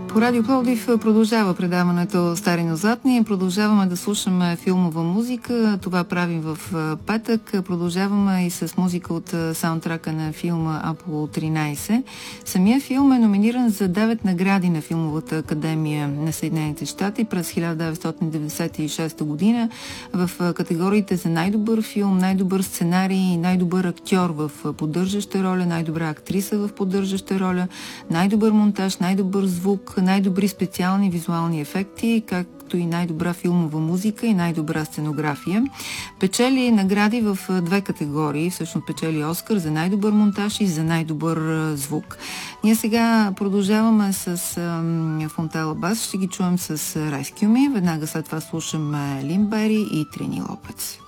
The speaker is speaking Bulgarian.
По Радио Пловдив продължава предаването Стари назад. Ние продължаваме да слушаме филмова музика. Това правим в петък. Продължаваме и с музика от саундтрака на филма Аполо 13. Самия филм е номиниран за 9 награди на Филмовата академия на Съединените щати през 1996 година в категориите за най-добър филм, най-добър сценарий и най-добър актьор в поддържаща роля, най-добра актриса в поддържаща роля, най-добър монтаж, най-добър звук, най-добри специални визуални ефекти, както и най-добра филмова музика и най-добра сценография. Печели награди в две категории, всъщност печели Оскар за най-добър монтаж и за най-добър звук. Ние сега продължаваме с Фонтела Бас, ще ги чуем с Rescue Me, веднага след това слушаме Лин Бери и Трини Лопец.